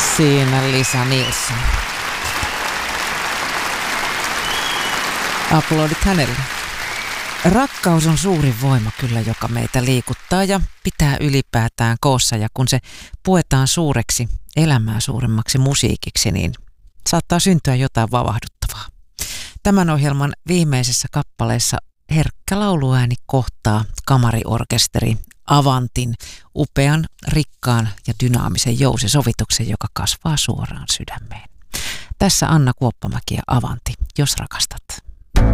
Siinä Lisa Nilsson. Aplodit hänelle. Rakkaus on suurin voima kyllä, joka meitä liikuttaa ja pitää ylipäätään koossa. Ja kun se puetaan suureksi, elämää suuremmaksi musiikiksi, niin saattaa syntyä jotain vavahduttavaa. Tämän ohjelman viimeisessä kappaleessa herkkä lauluääni kohtaa kamariorkesteri Avantin upean, rikkaan ja dynaamisen jousisovituksen, joka kasvaa suoraan sydämeen. Tässä Anna Kuoppamäki ja Avanti, jos rakastat.